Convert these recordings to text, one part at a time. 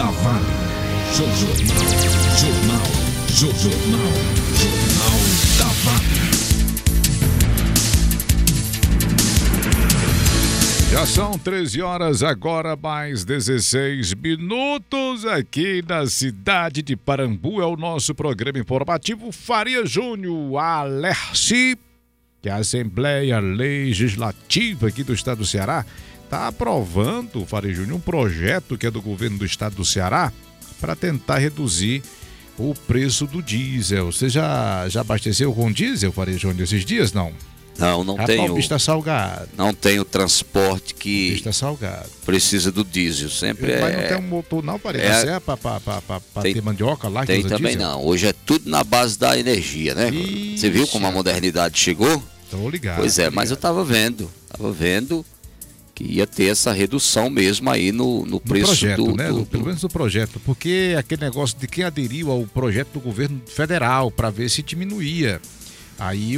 da Van. Jornal da Van. Já são 13 horas, agora mais 16 minutos aqui na cidade de Parambu. É o nosso programa informativo Faria Júnior. Alerte que a Assembleia Legislativa aqui do estado do Ceará está aprovando, Faria Júnior, um projeto que é do governo do estado do Ceará para tentar reduzir o preço do diesel. Você já abasteceu com diesel, Faria Júnior, esses dias? Não tenho. O bicho tá salgado. Não tenho transporte que. O bicho tá salgado. Precisa do diesel. Sempre Mas não tem um motor não, Faria? Você é pra ter mandioca lá? Tem que também diesel? Não. Hoje é tudo na base da energia, né? Ixi. Você viu como a modernidade chegou? Tô ligado. Pois é, mas eu tava vendo que ia ter essa redução mesmo aí no preço projeto, né? Pelo menos no projeto, porque aquele negócio de quem aderiu ao projeto do governo federal para ver se diminuía. Aí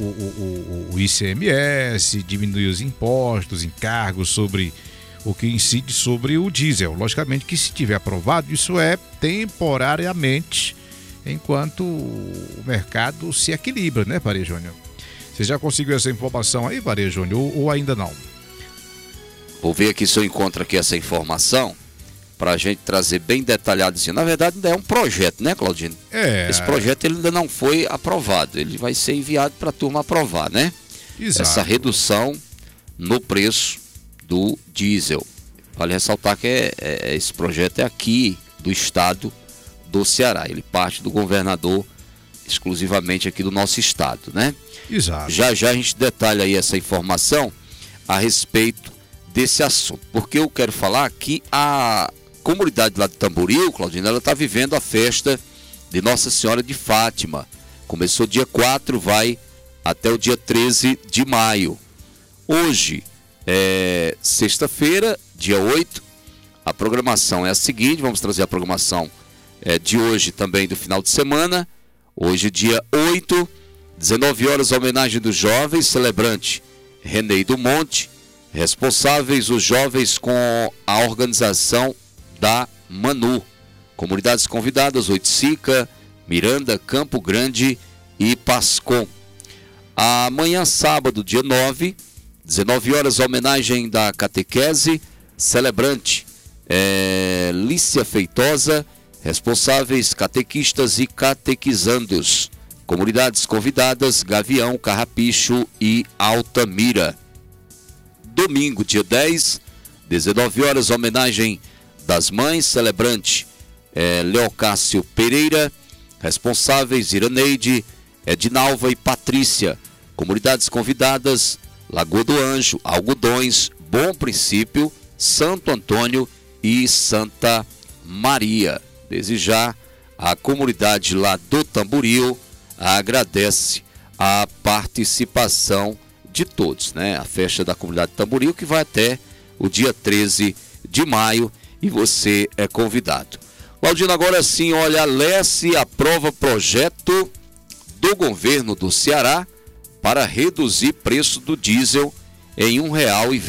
o ICMS, diminuiu os impostos, encargos sobre o que incide sobre o diesel. Logicamente que se tiver aprovado, isso é temporariamente, enquanto o mercado se equilibra, né, Faria Júnior? Você já conseguiu essa informação aí, Faria Júnior, ou ainda não? Vou ver aqui se eu encontro aqui essa informação para a gente trazer bem detalhado assim. Na verdade, ainda é um projeto, né, Claudino? Esse projeto ele ainda não foi aprovado. Ele vai ser enviado para a turma aprovar, né? Exato. Essa redução no preço do diesel. Vale ressaltar que esse projeto é aqui do estado do Ceará. Ele parte do governador exclusivamente aqui do nosso estado, né? Exato. Já a gente detalha aí essa informação a respeito desse assunto, porque eu quero falar que a comunidade lá de Tamboril, Claudina, ela está vivendo a festa de Nossa Senhora de Fátima. Começou dia 4, vai até o dia 13 de maio. Hoje é sexta-feira, dia 8. A programação é a seguinte, vamos trazer a programação de hoje também do final de semana. Hoje, dia 8, 19 horas, homenagem dos jovens, celebrante Renei do Monte. Responsáveis os jovens com a organização da Manu. Comunidades convidadas, Oiticica, Miranda, Campo Grande e Pascom. Amanhã, sábado, dia 9, 19 horas, homenagem da catequese, celebrante Lícia Feitosa, responsáveis catequistas e catequizandos. Comunidades convidadas, Gavião, Carrapicho e Altamira. Domingo, dia 10, 19 horas, homenagem das mães, celebrante Leocácio Pereira, responsáveis Iraneide, Edinalva e Patrícia. Comunidades convidadas, Lagoa do Anjo, Algodões, Bom Princípio, Santo Antônio e Santa Maria. Desde já, a comunidade lá do Tamboril agradece a participação de todos, né? A festa da comunidade de Tamboril que vai até o dia 13 de maio e você é convidado. Claudino, agora sim, olha, a Lesse aprova projeto do governo do Ceará para reduzir preço do diesel em R$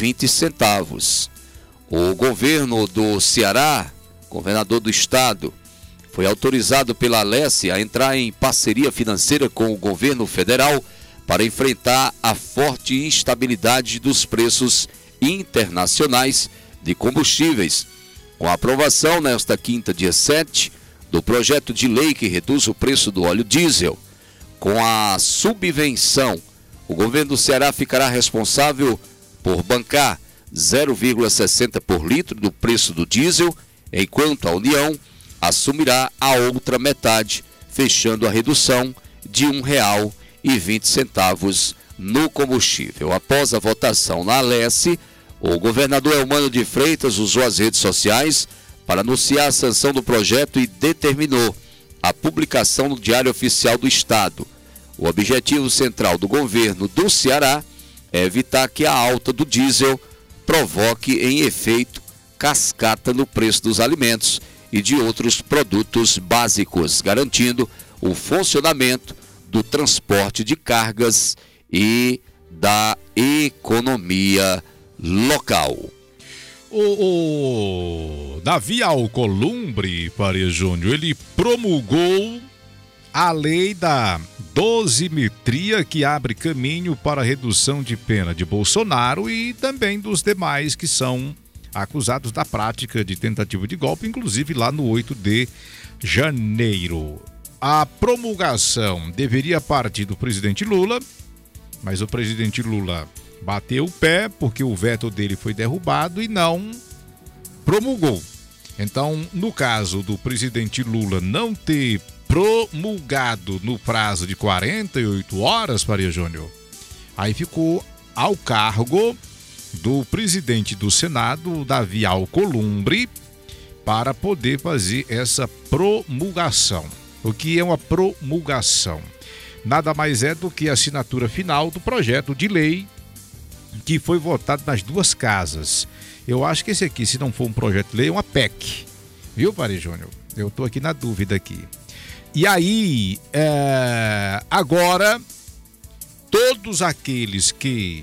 1,20. O governo do Ceará, governador do estado, foi autorizado pela Lesse a entrar em parceria financeira com o governo federal para enfrentar a forte instabilidade dos preços internacionais de combustíveis. Com a aprovação nesta quinta, dia 7, do projeto de lei que reduz o preço do óleo diesel, com a subvenção, o governo do Ceará ficará responsável por bancar 0,60 por litro do preço do diesel, enquanto a União assumirá a outra metade, fechando a redução de R$ 1,20 no combustível. Após a votação na Lesse, o governador Eumano de Freitas usou as redes sociais para anunciar a sanção do projeto e determinou a publicação no Diário Oficial do Estado. O objetivo central do governo do Ceará é evitar que a alta do diesel provoque, em efeito, cascata no preço dos alimentos e de outros produtos básicos, garantindo o funcionamento do transporte de cargas e da economia local. Davi Alcolumbre, Faria Júnior, ele promulgou a lei da dosimetria que abre caminho para a redução de pena de Bolsonaro e também dos demais que são acusados da prática de tentativa de golpe, inclusive lá no 8 de janeiro. A promulgação deveria partir do presidente Lula, mas o presidente Lula bateu o pé porque o veto dele foi derrubado e não promulgou. Então, no caso do presidente Lula não ter promulgado no prazo de 48 horas, Faria Júnior, aí ficou ao cargo do presidente do Senado, Davi Alcolumbre, para poder fazer essa promulgação. O que é uma promulgação? Nada mais é do que a assinatura final do projeto de lei que foi votado nas duas casas. Eu acho que esse aqui, se não for um projeto de lei, é uma PEC. Viu, Faria Júnior? Eu estou aqui na dúvida aqui. E aí, agora, todos aqueles que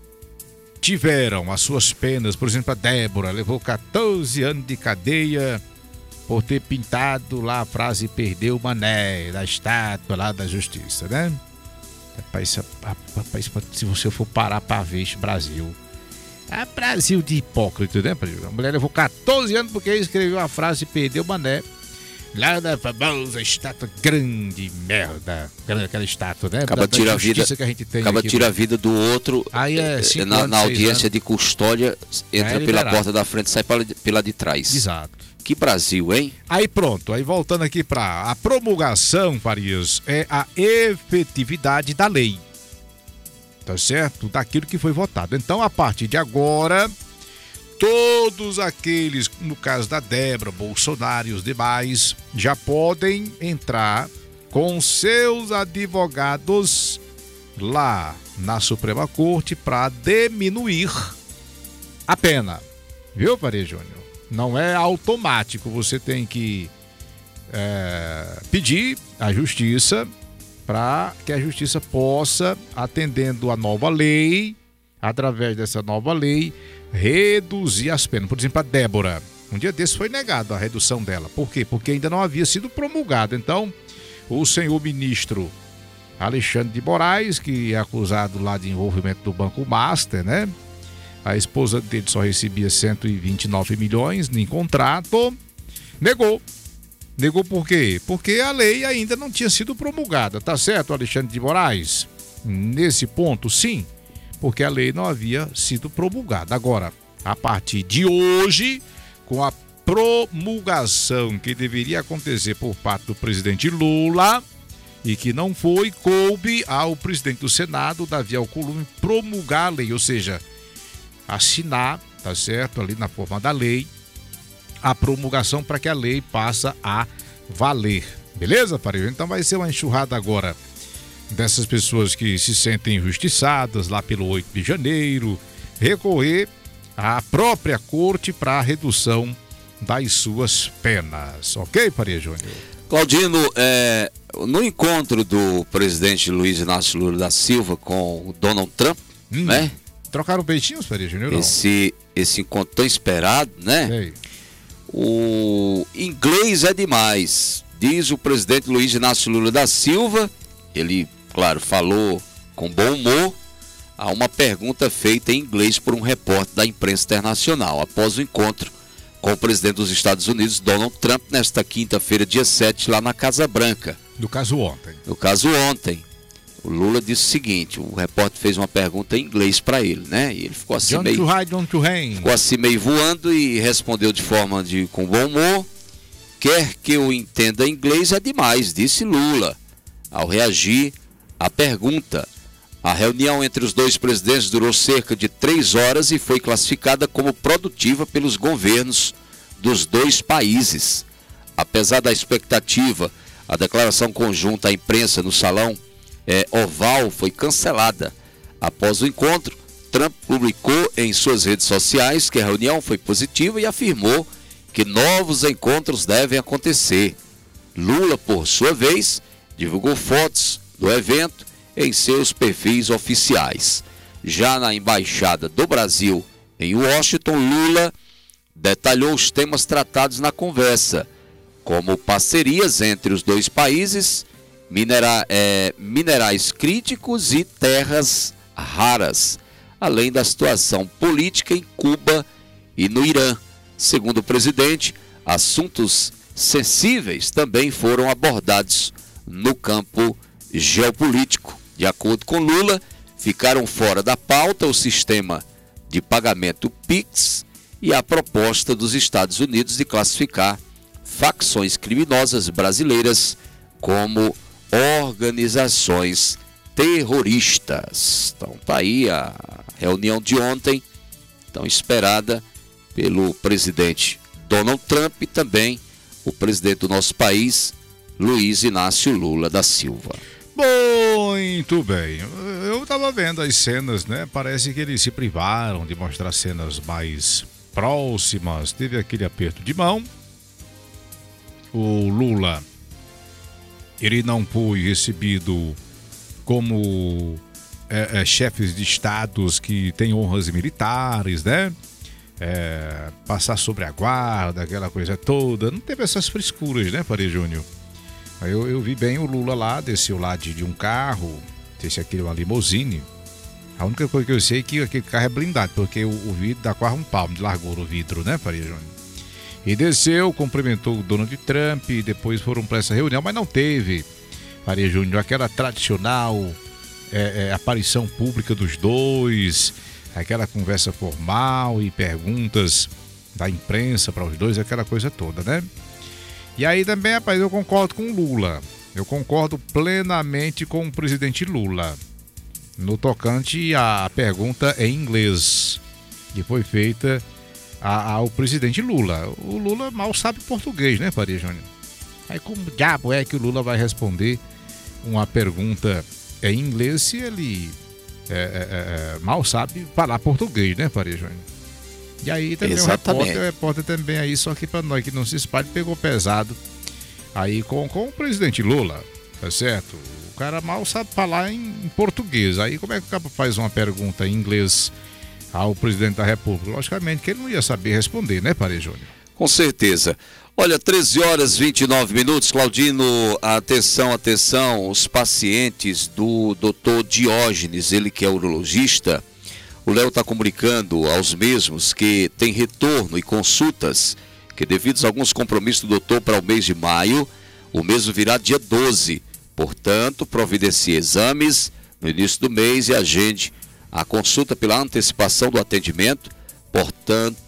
tiveram as suas penas, por exemplo, a Débora levou 14 anos de cadeia por ter pintado lá a frase "perdeu o mané" da estátua lá da justiça, né? Rapaz, se você for parar pra ver esse Brasil, é Brasil de hipócrita, né? A mulher levou 14 anos porque escreveu a frase "perdeu o mané" lá da famosa estátua grande merda, aquela estátua, né? Acaba tira a vida, que a gente tem acaba aqui, tira a vida do outro. Aí na audiência de custódia, entra pela porta da frente e sai pela de trás. Exato. Que Brasil, hein? Aí pronto, aí voltando aqui para a promulgação, Farias, é a efetividade da lei, tá certo? Daquilo que foi votado. Então, a partir de agora, todos aqueles, no caso da Débora, Bolsonaro e os demais, já podem entrar com seus advogados lá na Suprema Corte para diminuir a pena. Viu, Faria Júnior? Não é automático, você tem que pedir à Justiça para que a Justiça possa, atendendo a nova lei, através dessa nova lei, reduzir as penas. Por exemplo, a Débora, um dia desse foi negado a redução dela. Por quê? Porque ainda não havia sido promulgado. Então, o senhor ministro Alexandre de Moraes, que é acusado lá de envolvimento do Banco Master, né? A esposa dele só recebia 129 milhões em contrato. Negou. Negou por quê? Porque a lei ainda não tinha sido promulgada. Tá certo, Alexandre de Moraes? Nesse ponto, sim. Porque a lei não havia sido promulgada. Agora, a partir de hoje, com a promulgação que deveria acontecer por parte do presidente Lula e que não foi, coube ao presidente do Senado, Davi Alcolumbre, promulgar a lei, ou seja, assinar, tá certo, ali na forma da lei, a promulgação para que a lei passe a valer. Beleza, Faria? Então vai ser uma enxurrada agora dessas pessoas que se sentem injustiçadas lá pelo 8 de janeiro, recorrer à própria corte para a redução das suas penas. Ok, Faria Júnior? Claudino, no encontro do presidente Luiz Inácio Lula da Silva com o Donald Trump, né? Trocaram peitinhos, Faria Júnior? Esse encontro tão esperado, né? Ei. O inglês é demais, diz o presidente Luiz Inácio Lula da Silva. Ele, claro, falou com bom humor a uma pergunta feita em inglês por um repórter da imprensa internacional, após o encontro com o presidente dos Estados Unidos, Donald Trump, nesta quinta-feira, dia 7, lá na Casa Branca. No caso ontem. O Lula disse o seguinte, o repórter fez uma pergunta em inglês para ele, né? E ele ficou assim ficou assim meio voando e respondeu com bom humor. Quer que eu entenda inglês é demais, disse Lula, ao reagir à pergunta. A reunião entre os dois presidentes durou cerca de 3 horas e foi classificada como produtiva pelos governos dos dois países. Apesar da expectativa, a declaração conjunta à imprensa no salão Oval foi cancelada. Após o encontro, Trump publicou em suas redes sociais que a reunião foi positiva e afirmou que novos encontros devem acontecer. Lula, por sua vez, divulgou fotos do evento em seus perfis oficiais. Já na Embaixada do Brasil em Washington, Lula detalhou os temas tratados na conversa, como parcerias entre os dois países, minerais críticos e terras raras, além da situação política em Cuba e no Irã. Segundo o presidente, assuntos sensíveis também foram abordados no campo geopolítico. De acordo com Lula, ficaram fora da pauta o sistema de pagamento PIX e a proposta dos Estados Unidos de classificar facções criminosas brasileiras como organizações terroristas. Então tá aí a reunião de ontem, tão esperada pelo presidente Donald Trump e também o presidente do nosso país, Luiz Inácio Lula da Silva. Muito bem, eu estava vendo as cenas, né? Parece que eles se privaram de mostrar cenas mais próximas. Teve aquele aperto de mão. O Lula, ele não foi recebido como chefes de estados que têm honras militares, né? Passar sobre a guarda, aquela coisa toda. Não teve essas frescuras, né, Faria Júnior? Eu vi bem o Lula lá, desceu lá de um carro, desceu aquele uma limousine. A única coisa que eu sei é que aquele carro é blindado, porque o vidro dá quase um palmo de largura o vidro, né, Faria Júnior? E desceu, cumprimentou o Donald Trump, e depois foram para essa reunião, mas não teve, Faria Júnior, aquela tradicional aparição pública dos dois, aquela conversa formal e perguntas da imprensa para os dois, aquela coisa toda, né? E aí também, rapaz, eu concordo com o Lula. Eu concordo plenamente com o presidente Lula no tocante à pergunta em inglês que foi feita ao presidente Lula. O Lula mal sabe português, né, Faria Júnior? Aí como diabo é que o Lula vai responder uma pergunta em inglês se ele mal sabe falar português, né, Faria Júnior? E aí também o repórter também aí, só que para nós que não se espalha, pegou pesado aí com o presidente Lula, tá certo? O cara mal sabe falar em português, aí como é que o cara faz uma pergunta em inglês ao presidente da República? Logicamente que ele não ia saber responder, né, Faria Júnior? Com certeza. Olha, 13h29, Claudino, atenção, os pacientes do Dr. Diógenes, ele que é urologista, o Léo está comunicando aos mesmos que tem retorno e consultas, que devido a alguns compromissos do doutor para o mês de maio, o mesmo virá dia 12. Portanto, providencie exames no início do mês e agende a consulta pela antecipação do atendimento. Portanto,